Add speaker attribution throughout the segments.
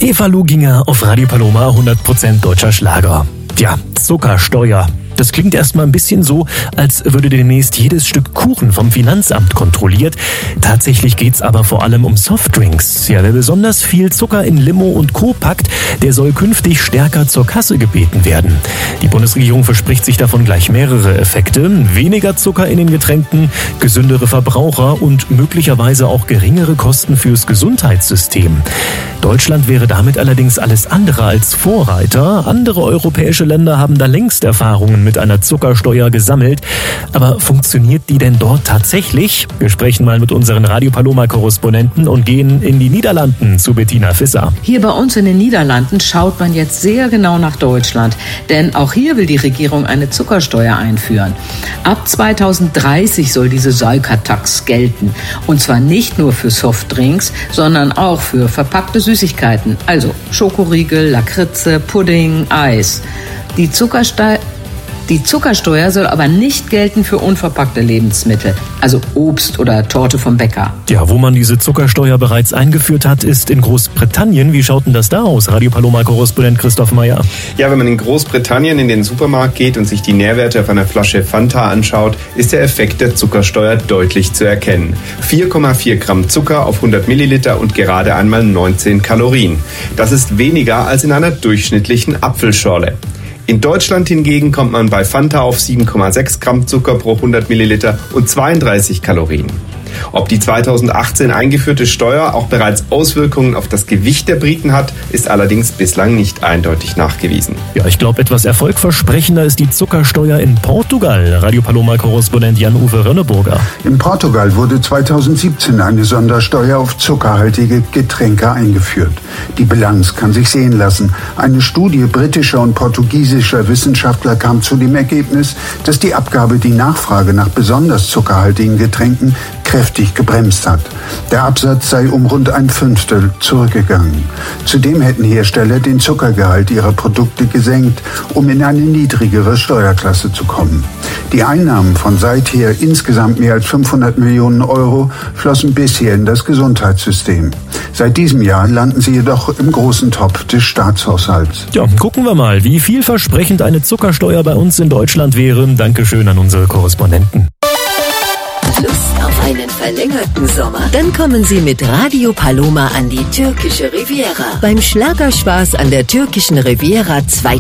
Speaker 1: Eva Luginger auf Radio Paloma, 100% deutscher Schlager. Ja, Zuckersteuer. Das klingt erstmal ein bisschen so, als würde demnächst jedes Stück Kuchen vom Finanzamt kontrolliert. Tatsächlich geht's aber vor allem um Softdrinks. Ja, wer besonders viel Zucker in Limo und Co. packt, der soll künftig stärker zur Kasse gebeten werden. Die Bundesregierung verspricht sich davon gleich mehrere Effekte. Weniger Zucker in den Getränken, gesündere Verbraucher und möglicherweise auch geringere Kosten fürs Gesundheitssystem. Deutschland wäre damit allerdings alles andere als Vorreiter. Andere europäische Länder haben da längst Erfahrungen mit einer Zuckersteuer gesammelt. Aber funktioniert die denn dort tatsächlich? Wir sprechen mal mit unseren Radio Paloma-Korrespondenten und gehen in die Niederlanden zu Bettina Visser.
Speaker 2: Hier bei uns in den Niederlanden schaut man jetzt sehr genau nach Deutschland. Denn auch hier will die Regierung eine Zuckersteuer einführen. Ab 2030 soll diese Suikertax gelten. Und zwar nicht nur für Softdrinks, sondern auch für verpackte Süßigkeiten. Also Schokoriegel, Lakritze, Pudding, Eis. Die Zuckersteuer soll aber nicht gelten für unverpackte Lebensmittel, also Obst oder Torte vom Bäcker.
Speaker 1: Ja, wo man diese Zuckersteuer bereits eingeführt hat, ist in Großbritannien. Wie schaut denn das da aus? Radio Paloma-Korrespondent Christoph Meyer.
Speaker 3: Ja, wenn man in Großbritannien in den Supermarkt geht und sich die Nährwerte auf einer Flasche Fanta anschaut, ist der Effekt der Zuckersteuer deutlich zu erkennen. 4,4 Gramm Zucker auf 100 Milliliter und gerade einmal 19 Kalorien. Das ist weniger als in einer durchschnittlichen Apfelschorle. In Deutschland hingegen kommt man bei Fanta auf 7,6 Gramm Zucker pro 100 Milliliter und 32 Kalorien. Ob die 2018 eingeführte Steuer auch bereits Auswirkungen auf das Gewicht der Briten hat, ist allerdings bislang nicht eindeutig nachgewiesen.
Speaker 1: Ja, ich glaube, etwas erfolgversprechender ist die Zuckersteuer in Portugal. Radio Paloma-Korrespondent Jan-Uwe Rönneburger.
Speaker 4: In Portugal wurde 2017 eine Sondersteuer auf zuckerhaltige Getränke eingeführt. Die Bilanz kann sich sehen lassen. Eine Studie britischer und portugiesischer Wissenschaftler kam zu dem Ergebnis, dass die Abgabe die Nachfrage nach besonders zuckerhaltigen Getränken kräftig gebremst hat. Der Absatz sei um rund 1/5 zurückgegangen. Zudem hätten Hersteller den Zuckergehalt ihrer Produkte gesenkt, um in eine niedrigere Steuerklasse zu kommen. Die Einnahmen von seither insgesamt mehr als 500 Millionen Euro flossen bisher in das Gesundheitssystem. Seit diesem Jahr landen sie jedoch im großen Topf des Staatshaushalts.
Speaker 1: Ja, gucken wir mal, wie vielversprechend eine Zuckersteuer bei uns in Deutschland wäre. Dankeschön an unsere Korrespondenten.
Speaker 5: Lust auf einen verlängerten Sommer? Dann kommen Sie mit Radio Paloma an die türkische Riviera. Beim Schlagerspaß an der türkischen Riviera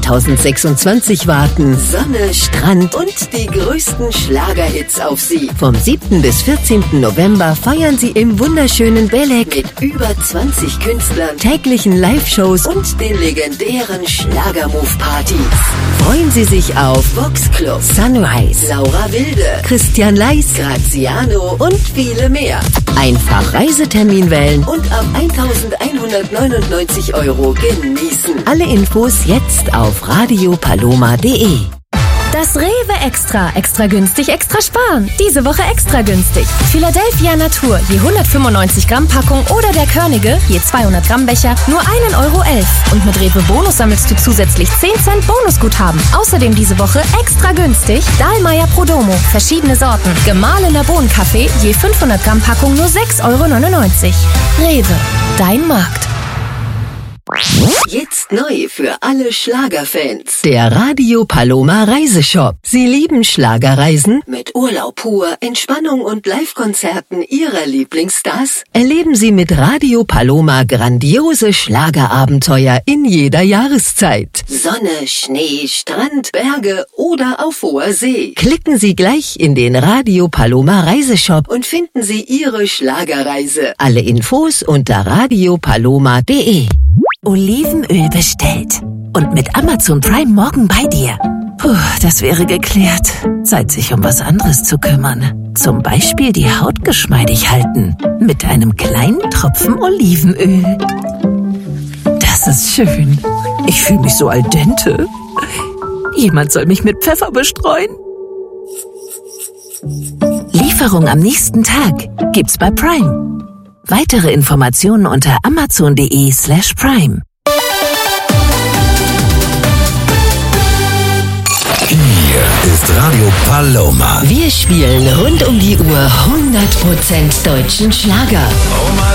Speaker 5: 2026 warten Sonne, Strand und die größten Schlagerhits auf Sie. Vom 7. bis 14. November feiern Sie im wunderschönen Belek mit über 20 Künstlern, täglichen Live-Shows und den legendären Schlagermove-Partys. Freuen Sie sich auf Vox Club, Sunrise, Laura Wilde, Christian Leis, Graziano und viele mehr. Einfach Reisetermin wählen und ab 1.199 € genießen. Alle Infos jetzt auf radiopaloma.de.
Speaker 6: Das Rewe Extra günstig, extra sparen. Diese Woche extra günstig. Philadelphia Natur, je 195 Gramm Packung oder der Körnige, je 200 Gramm Becher, nur 1,11 €. Und mit Rewe Bonus sammelst du zusätzlich 10 Cent Bonusguthaben. Außerdem diese Woche extra günstig Dahlmeier Prodomo, verschiedene Sorten. Gemahlener Bohnenkaffee, je 500 Gramm Packung, nur 6,99 €. Rewe, dein Markt.
Speaker 5: Jetzt neu für alle Schlagerfans. Der Radio Paloma Reiseshop. Sie lieben Schlagerreisen? Mit Urlaub pur, Entspannung und Live-Konzerten Ihrer Lieblingsstars? Erleben Sie mit Radio Paloma grandiose Schlagerabenteuer in jeder Jahreszeit. Sonne, Schnee, Strand, Berge oder auf hoher See. Klicken Sie gleich in den Radio Paloma Reiseshop und finden Sie Ihre Schlagerreise. Alle Infos unter radiopaloma.de.
Speaker 7: Olivenöl bestellt. Und mit Amazon Prime morgen bei dir. Puh, das wäre geklärt. Zeit, sich um was anderes zu kümmern. Zum Beispiel die Haut geschmeidig halten. Mit einem kleinen Tropfen Olivenöl. Das ist schön. Ich fühle mich so al dente. Jemand soll mich mit Pfeffer bestreuen. Lieferung am nächsten Tag gibt's bei Prime. Weitere Informationen unter amazon.de/prime.
Speaker 8: Hier ist Radio Paloma.
Speaker 5: Wir spielen rund um die Uhr 100% deutschen Schlager.